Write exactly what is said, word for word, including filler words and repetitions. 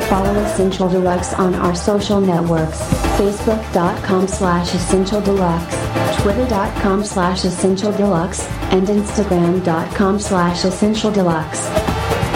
Follow Essential Deluxe on our social networks, facebook.com slash Essential Deluxe, twitter.com slash Essential Deluxe, and instagram.com slash Essential Deluxe.